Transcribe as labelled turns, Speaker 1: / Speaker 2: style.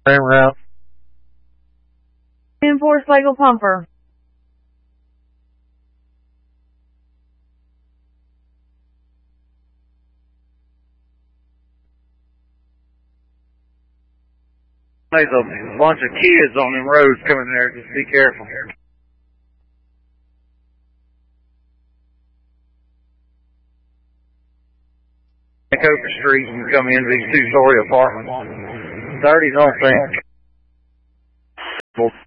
Speaker 1: Route.
Speaker 2: Reinforce Lego pumper.
Speaker 1: There's a bunch of kids on them roads coming there. Just be careful. Coker Street and come into these two-story apartments. 30 don't think.